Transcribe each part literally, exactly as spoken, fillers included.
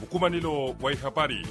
nkumanilo wa ihabari.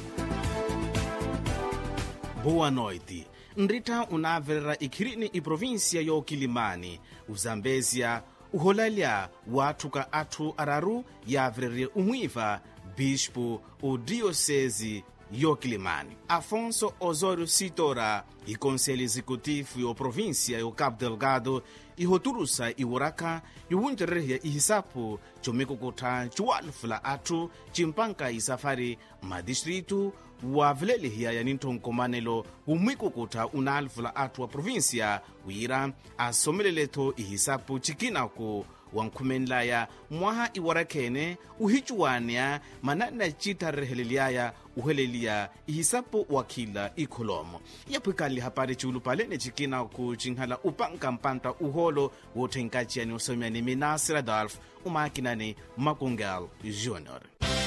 Boa noite. Nrita unaverera ikhirini iprovinsia yo Kilimani, uzambezia uholalya wathuka athu araru yaverere umwiva bispo o diocese yo Kilimani. Afonso Osório Sitora, i conselho executivo yo província yo Cabo Delgado, ihoturusa iwuraka yuwuntererya ihisapu comikokotha ciwalufula athu cimpanka isafari madistritu wa vilelihiya ya ninthonkomanelo umwikokotha unaalufula athu wa província wira asomeleleto ihisapu cikinaku wa nkhumenlaya mwaha iwarakhene uhicuwania manana citharerhelelyaya uheleliya ihisapo wakhila ikholomo yaphwikali hapari ciulupalene cikinaku cinhala upanka mpanta uholo woothenkaciani osomyani Minas Radolf umakinani Makungal Junior.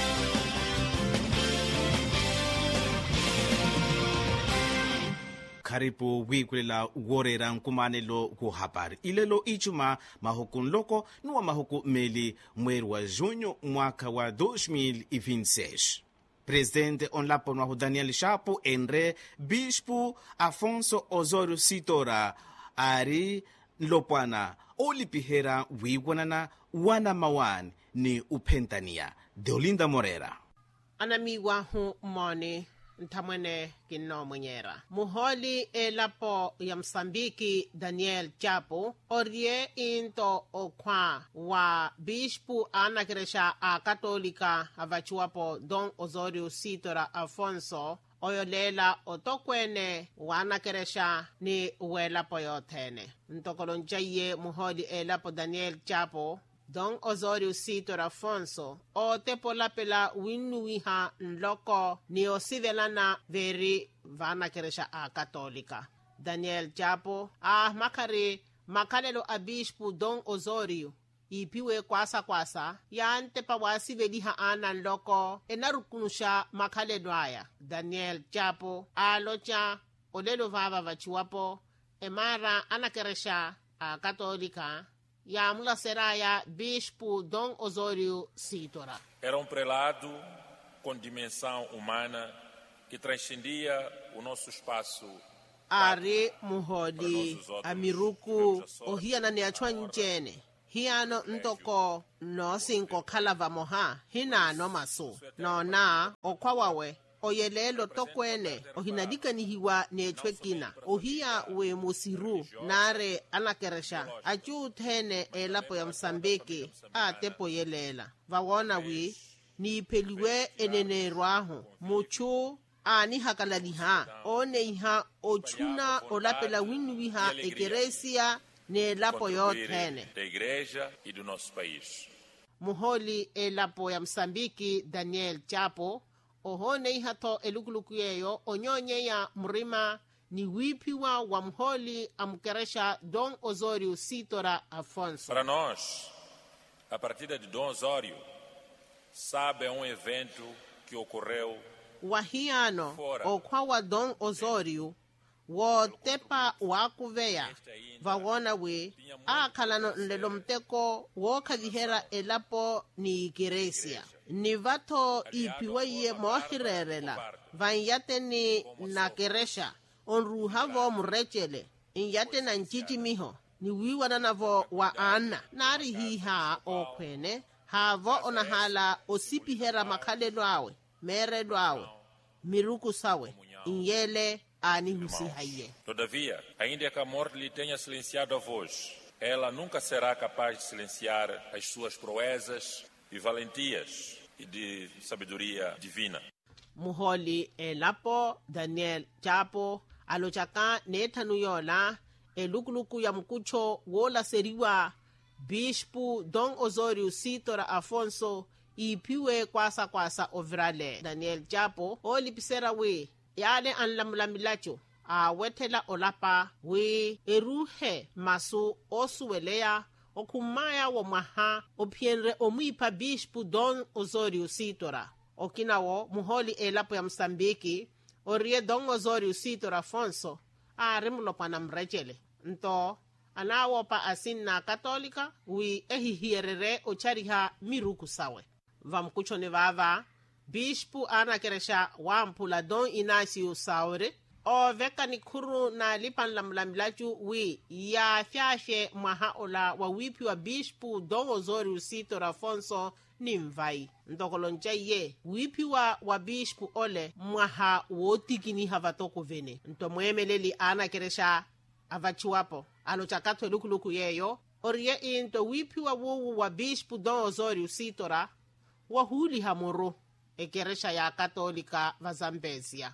Karibu wikulela uworera nkumanelo ku habari ilelo ichuma mahuku nloko nuwa mahuku meli mweri wa junho mwaka wa dois mil e vinte e seis. Presidente onlaponwa hu Daniel Chapo enre bispo Afonso Osório Sitora ari nlopwana olipihera wiwanana wana mawani ni upentania Deolinda Moreira. Anamiwa hu mone ntamwene kino mwenyera. Muholi elapo ya Msambiki Daniel Chapo orie into okwa wa bispo anakeresha a katolika avachuapo Don Osório Sitora Afonso oyolela otokwene wanakeresha ni uwelapo yothene. Ntokolonjaye muholi elapo Daniel Chapo Don Osório Sitora Afonso o tepolapela winuwiha nloko ni osivelana veri vanakeresha a katolika. Daniel Chapo a makari makalelo a bispo Don Osório ipiwe kwasa kwasa ya antepa wasiveliha ana nloko enarukunusha makalelo aya. Daniel Chapo a locha olelo vava vachiwapo emara anakeresha a katolika ya mula seraya bispo Don Osório Sitora. Era um prelado com dimensão humana que transcendia o nosso espaço. Ari muholi amiruku ohiana ni achwa njene. Hiano ntoko no sinko kalava moha hinano masu. No na okwawawe oyelelo tokwene ohinadika nihiwa nechwekina ohia we musiru nare anakeresha achu thene elapo ya Msambiki a tepo yelela vawona wi ni peliwe enenerwaho muchu ani hakalaliha one iha ochuna olapela winuwiha ekeresia ne lapo yothene da igreja e do nosso país. Muholi elapo ya Msambiki Daniel Chapo ohone ihato elukuluku yeyo onyonye ya mrima ni wipiwa wa mholi amkeresha Don Osório Sitora Afonso. Para nós, a partida de Dom Osório sabe um evento que ocorreu wahiano okwawa Don Osório wo tepa wakuveya vawona we akhalano nlelo mteko wo kavihera elapo ni ikiresia ni vato ipiweye mohirerela vanyate ni nakeresha onruhavo murechele inyate na nchichimiho ni wiwana navo wa ana nari hiha okwene havo onahala osipihera makhalelo awe merelo awe miruku sawe inyele ani husihaye. Todavia, ainda que a morte lhe tenha silenciado a voz, ela nunca será capaz de silenciar as suas proezas e valentias e de sabedoria divina. Muholi elapo Daniel Chapo alochaka netanuyola elukuluku ya mkucho wola seriwa bispo Don Osório Sitora Afonso ipiwe kwasa kwasa ovirale. Daniel Chapo olipisera we yale anlamulamilacho a wetela olapa we eruhe masu osuweleya okumaya wa maha opienre omwipa bispo Don Osório Sitora okinawo muholi elapo ya Msambiki orie Don Osório Sitora Afonso a rimulopana mrechele nto anawopa asinna katolika wi ehihierere ochariha miruku sawe vamkuchone vava Bispo ana keresha wampula Don Inacio Saure o veka ni kuru na lipan lamlamilaju wi ya fiashe mahaola wa wipi wa Bispo Don Osorio Sitor Afonso nimvai ndokolonja ye wipi wa wa Bispo ole mwaha wotikini havatoko vene ntomwemeleli ana keresha avachiwapo alochakato lukuluku yeyo orie into wipi wa wuwu wa Bispo Don Osorio Sitora wahuli hamoro ekeresha ya katolika vazambezia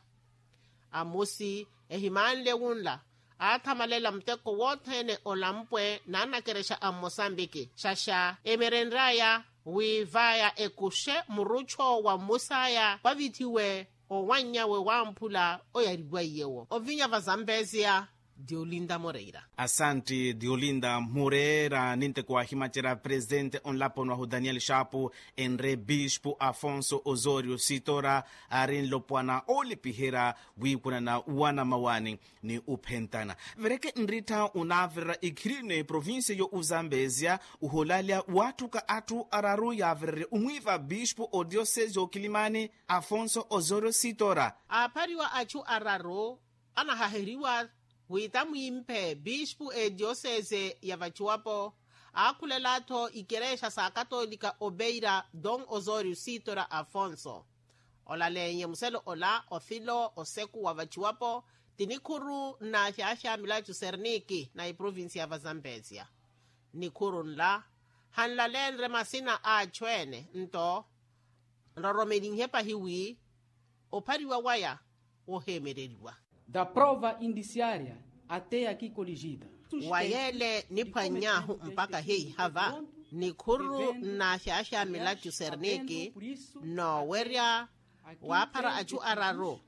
amusi ehimanle wunla atamalela mteko wotene olampwe nana keresha a Mosambiki shasha emerenraya wivaya ekushe murucho wa musaya wavitiwe owanyawe wampula oyarigwa yewo ovinya vazambezia Diolinda Moreira. Asante Diolinda Moreira ninte kwa himachera presidente onlapono hu Daniel Chapo enre Bispo Afonso Osorio Sitora arin lopwana olipihera wikuna na wana mawani ni upentana. Vereke nrita unavera ikirine province yo Uzambezia uholalia watu ka atu araru ya verre umwiva Bispo o diocese o Kilimani Afonso Osorio Sitora. Apariwa achu araru anahaheriwa witamu impe Bispo e diocese ya vachuapo akulelato ikeresha sa katolika obeira Don Osorio Sitora Afonso olalenye muselo ola ofilo oseku wa vachuapo tinikuru na fiasha milaju Serniki na iprovinsi ya Vazambezia nikuru nla hanlalenre masina a chwene nto nroromelinghepa hiwi opariwa waya ohemereriwa da prova indiciária até aqui coligida. Wayele nipanyahu mpaka hei hava ni kuru na shasha milaju Serniki no weria wapara achu araro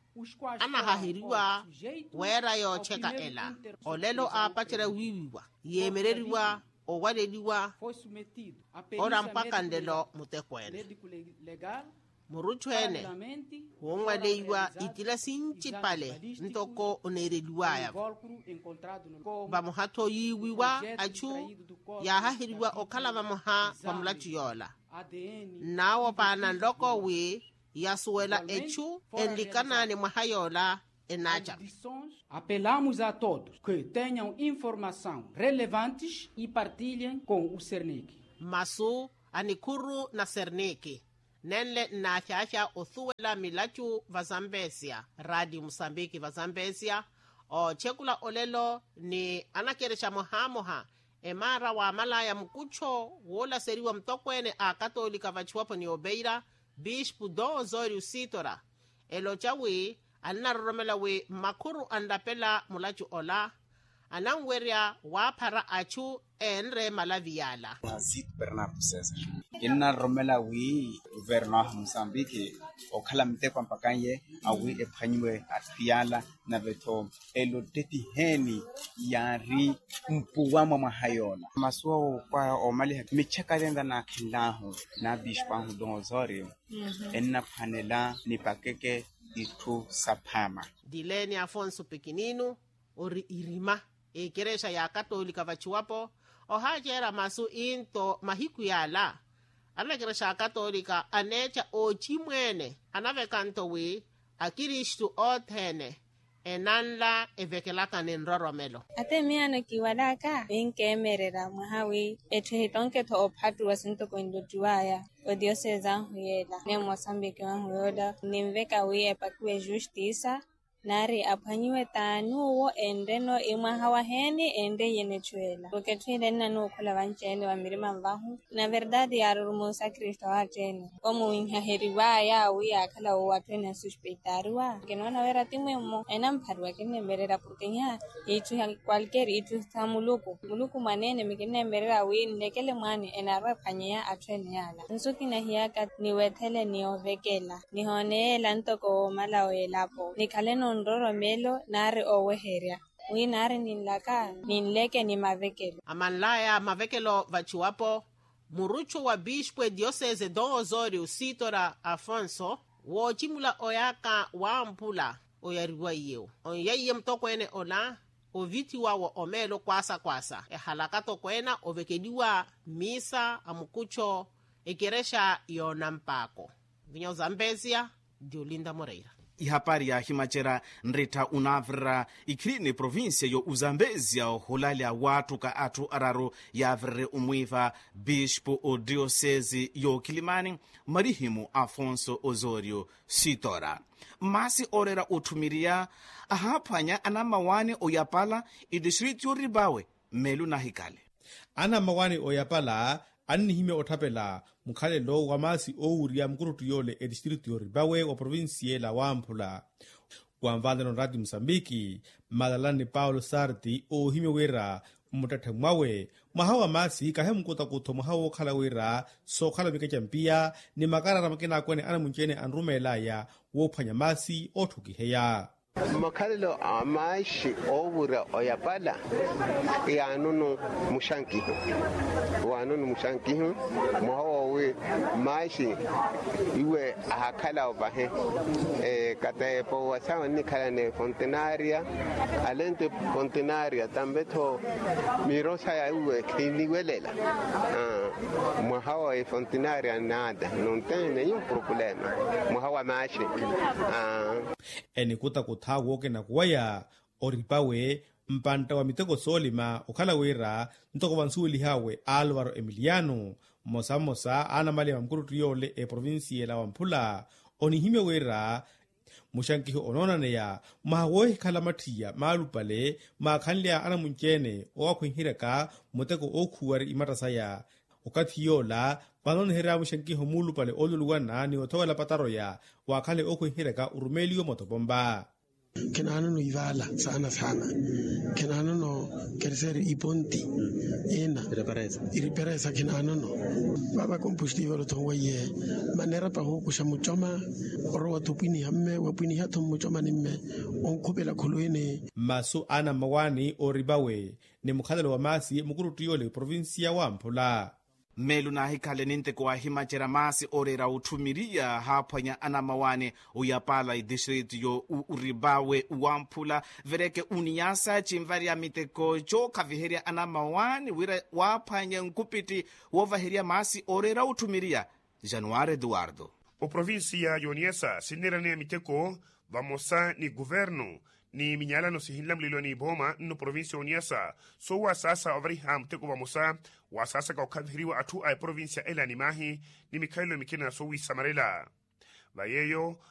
ana hahiriwa wera yo cheka ela olelo apachera wiwiwa yemereriwa owadeliwa ora mpaka ndelo mutekwene muruchwene wongwaleiwa itila sinchi pale ntoko onereliwaya bamuhato yiwiwa achu yahahiriwa okala bamuha bamulachu yola nawo pana ndoko we yasuela echu enlikanane mwahayola enaja. Apelamos a todos que tenham informação relevantes e partilhem com o Serniki. Masu anikuru na Serniki nenle na fiasha othuela milachu Vazambezia Radio Msambiki Vazambezia o chekula olelo ni anakeresha mohamoha emara wa malaya mkucho wola seriwa mtokwene a katolika vachuapo ni obeira Bispo Don Osorio Sitora elo chawi anaromela we makuru andapela mulachu ola anangweria wapara achu enre malaviala Zito Bernardo César inna romela wi governo Mozambique okhala mtekwa mpakanye awi ephanywe afiala na veto elo teti heni yari mpuwama mahayola masuo kwa omali micheka lenda na kilahu na Bispo Don Osorio enna panela ni pakeke itu sapama Dileni Afonso Pekininu ori irima ekeresha ya katolika vachuapo ohajera masu into mahiku yala anakeresha katolika anecha ochimwene anavekanto we akiristu othene enanla evekelaka nenroromelo ate miano kiwadaka enkemerera mwahawi ethehitonke tho ophatu wasinto koindotuaya o diocese huyela ne Mozambique huyola nimveka we epakuwe justiça nari aphanyiwe tanuwo endeno imwahawa heni ende yenechuela porque twile nanu kula vanchene wa mirima mvahu na verdade yarurumusa Kristo atene como inhaheriwa ya wi akala wa twene suspeitarwa que no na vera timemo enamparwa kenemberera porque nya itu cualquier itu tamuluku muluku manene mikenemberera wi ndekele mwane enarwa phanyea atwene yala nsuki na hiaka niwethele niovekela nihonela ntoko malao elapo nikaleno ndoro melo nare oweheria wi nare ninlaka ninleke ni mavekelo amanlaya mavekelo vachuapo murucho wa Bispo e diocese Don Osorio Sitora Afonso wo chimula oyaka wa mpula oyariwa yeo onyaye mtokwene ola oviti wawo omelo kwasa kwasa ehalakato kwena ovekeliwa misa amukucho ekeresha yona mpako vinha Zambésia, Diolinda Moreira. ihapari ya himachera nreta unavra ikhirini provinsia yo uzambezia hulalya watu ka atu araru yavrre umwiva bispo o diocese yo Kilimani Marihimu Afonso Osorio Sitora masi orera uthumiria ahaphwanya ana mawane oyapala idistrict yo Ribawe melu na hikale ana mawane oyapala anihime othapela mukhalelo wa masi ouria mkurutu yole e district yo Ribawe wa provinsia la Wamphula kuamvandano Radio Msambiki madalani Paulo Sarti o hime wera mutatha mwawe mwahawa masi kahe mkuta kutho mwahawa khala wera so khala mika champia ni makarara makena akwene ana munchene anrumela ya wophwanya masi othukiheya makhalelo amashi ovura oyapala yanunu mushankiho wanunu mushankiho mwawe mashi iwe ahakala obahe eh kata po wasawa ni kala ne fontenaria alente fontenaria tambeto mirosa ya iwe kiniwelela ah mwahawa e fontenaria nada non tem nenhum problema mwahawa mashi ah eni kuta kutha woke na kuwaya Oripawe mpanta wa miteko solima ukhala wera ntoko wansuwili hawe Alvaro Emiliano mosa mosa ana mali wa mkurutu yole e provinsia la Wamphula onihime wera mushankiho ononaneya mahawohi khala mathiya maalupale maakhanlea ana munchene owakhwinhireka muteko okhuwari imatasaya ukathiyola vanonihera mushankiho mulupale oluluwana ni othowela pataroya waakhale okhwinhireka urumeliyo motopomba kenano no ivala sana sana kenano no kerseri iponti ena repareza iripereza kenano no baba combustible lo tongoye manera pa ho kusha muchoma oro watupini hamme wapini hato muchoma nimme onkubela khuluene maso ana mawani Oribawe ni mukhalelo wa masi mukurutu yole provinsia Wamphula melu na hikale ninteko wa himachera masi orera uthumiria haphwanya ana mawane uyapala i district yo Ribawe Wamphula vereke uniyasa chimvaria miteko cho kaviheria ana mawane wira waphwanya nkupiti wovaheria masi orera uthumiria Januari Eduardo o provincia yoniesa sinerane miteko vamosa ni governo ni minyala no sihila mlilo ni boma no provincia oniasa so wa sasa ovriha mteko wa musa wa sasa ka ukadhiriwa atu ay provincia ela ni mahi ni mikailo mikena so wi samarela vayeyo